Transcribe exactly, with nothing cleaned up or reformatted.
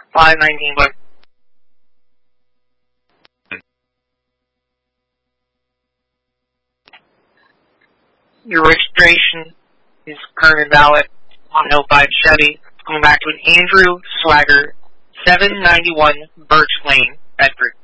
five nineteen, but your registration is currently valid on Hill five Chevy. Coming back to an Andrew Swagger, seven ninety-one Birch Lane, Bedford.